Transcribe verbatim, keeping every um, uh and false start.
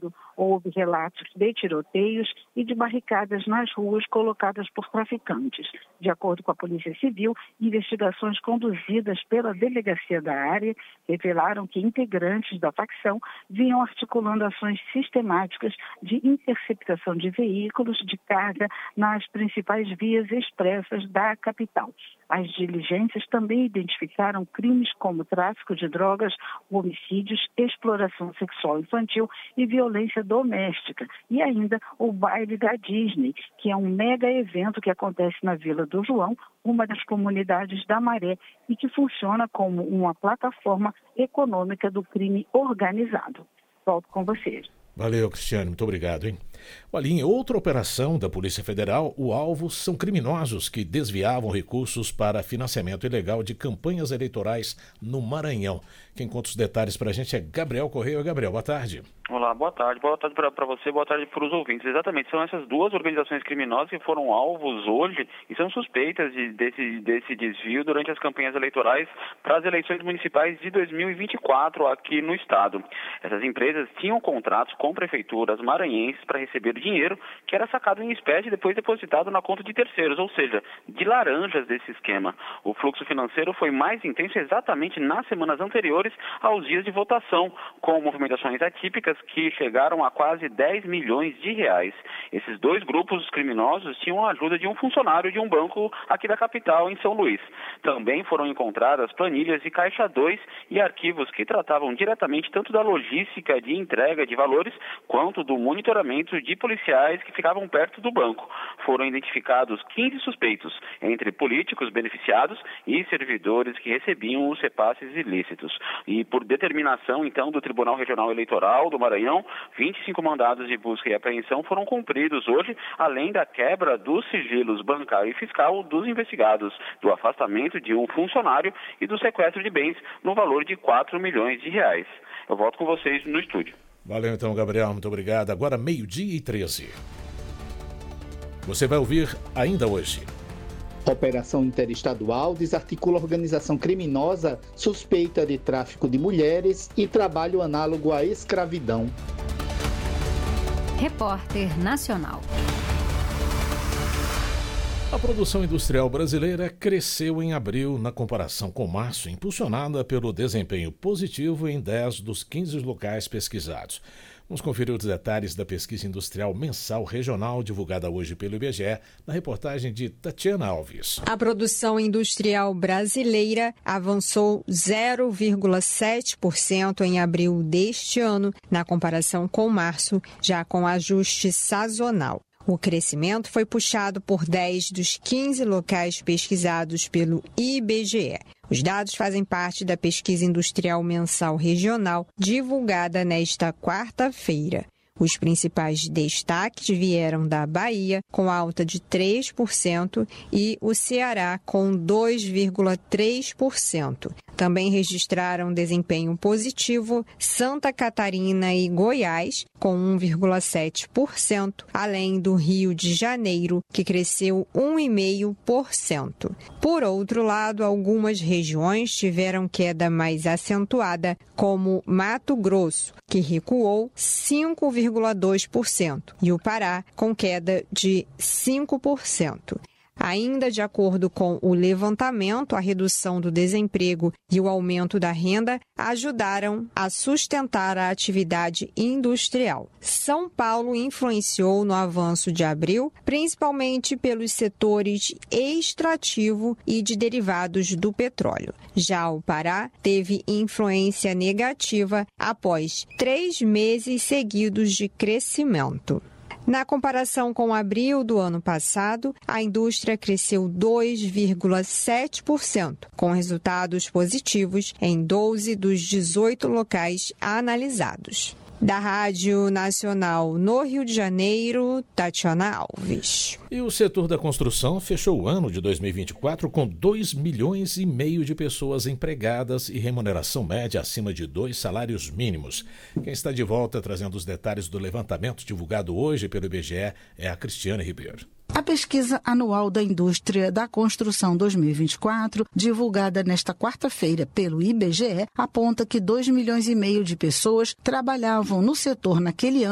Janeiro, houve relatos de tiroteios e de barricadas nas ruas colocadas por traficantes. De acordo com a Polícia Civil, investigações conduzidas pela delegacia da área revelaram que integrantes da facção vinham articulando ações sistemáticas de interceptação de veículos de carga nas principais vias expressas da capital. As diligências também identificaram crimes como tráfico de drogas, homicídios, exploração sexual infantil e violência doméstica. E ainda o baile da Disney, que é um mega evento que acontece na Vila do João, uma das comunidades da Maré, e que funciona como uma plataforma econômica do crime organizado. Volto com vocês. Valeu, Cristiane, muito obrigado, hein? Olha, em outra operação da Polícia Federal, o alvo são criminosos que desviavam recursos para financiamento ilegal de campanhas eleitorais no Maranhão. Quem conta os detalhes para a gente é Gabriel Correia. Gabriel, boa tarde. Olá, boa tarde. Boa tarde para você, boa tarde para os ouvintes. Exatamente, são essas duas organizações criminosas que foram alvos hoje e são suspeitas de, desse, desse desvio durante as campanhas eleitorais para as eleições municipais de dois mil e vinte e quatro aqui no estado. Essas empresas tinham contratos com prefeituras maranhenses para receber dinheiro que era sacado em espécie e depois depositado na conta de terceiros, ou seja, de laranjas desse esquema. O fluxo financeiro foi mais intenso exatamente nas semanas anteriores aos dias de votação, com movimentações atípicas que chegaram a quase dez milhões de reais. Esses dois grupos criminosos tinham a ajuda de um funcionário de um banco aqui da capital, em São Luís. Também foram encontradas planilhas de Caixa dois e arquivos que tratavam diretamente tanto da logística de entrega de valores quanto do monitoramento de policiais que ficavam perto do banco. Foram identificados quinze suspeitos, entre políticos beneficiados e servidores que recebiam os repasses ilícitos. E por determinação, então, do Tribunal Regional Eleitoral do Maranhão, vinte e cinco mandados de busca e apreensão foram cumpridos hoje, além da quebra dos sigilos bancário e fiscal dos investigados, do afastamento de um funcionário e do sequestro de bens no valor de quatro milhões de reais. Eu volto com vocês no estúdio. Valeu então, Gabriel, muito obrigado. Agora meio-dia e treze. Você vai ouvir ainda hoje. Operação Interestadual desarticula organização criminosa suspeita de tráfico de mulheres e trabalho análogo à escravidão. Repórter Nacional. A produção industrial brasileira cresceu em abril na comparação com março, impulsionada pelo desempenho positivo em dez dos quinze locais pesquisados. Vamos conferir os detalhes da pesquisa industrial mensal regional divulgada hoje pelo I B G E, na reportagem de Tatiana Alves. A produção industrial brasileira avançou zero vírgula sete por cento em abril deste ano, na comparação com março, já com ajuste sazonal. O crescimento foi puxado por dez dos quinze locais pesquisados pelo I B G E. Os dados fazem parte da pesquisa industrial mensal regional divulgada nesta quarta-feira. Os principais destaques vieram da Bahia, com alta de três por cento, e o Ceará, com dois vírgula três por cento. Também registraram desempenho positivo Santa Catarina e Goiás, com um vírgula sete por cento, além do Rio de Janeiro, que cresceu um vírgula cinco por cento. Por outro lado, algumas regiões tiveram queda mais acentuada, como Mato Grosso, que recuou cinco vírgula dois por cento, e o Pará, com queda de cinco por cento. Ainda de acordo com o levantamento, a redução do desemprego e o aumento da renda ajudaram a sustentar a atividade industrial. São Paulo influenciou no avanço de abril, principalmente pelos setores extrativo e de derivados do petróleo. Já o Pará teve influência negativa após três meses seguidos de crescimento. Na comparação com abril do ano passado, a indústria cresceu dois vírgula sete por cento, com resultados positivos em doze dos dezoito locais analisados. Da Rádio Nacional no Rio de Janeiro, Tatiana Alves. E o setor da construção fechou o ano de dois mil e vinte e quatro com dois milhões e meio de pessoas empregadas e remuneração média acima de dois salários mínimos. Quem está de volta trazendo os detalhes do levantamento divulgado hoje pelo I B G E é a Cristiane Ribeiro. A pesquisa anual da indústria da construção dois mil e vinte e quatro, divulgada nesta quarta-feira pelo I B G E, aponta que dois milhões e meio de pessoas trabalhavam no setor naquele ano